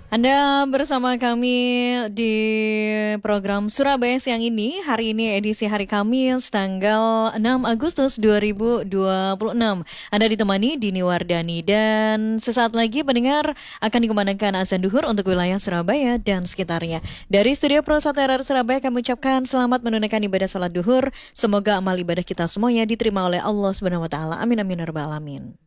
Anda bersama kami di program Surabaya Siang ini. Hari ini edisi hari Kamis tanggal 6 Agustus 2026. Anda ditemani Dini Wardani dan sesaat lagi pendengar akan dikumandangkan azan duhur untuk wilayah Surabaya dan sekitarnya. Dari Studio Pro 1 RR Surabaya kami ucapkan selamat menunaikan ibadah salat duhur. Semoga amal ibadah kita semuanya diterima oleh Allah Subhanahu wa taala. Amin amin ya rabbal alamin.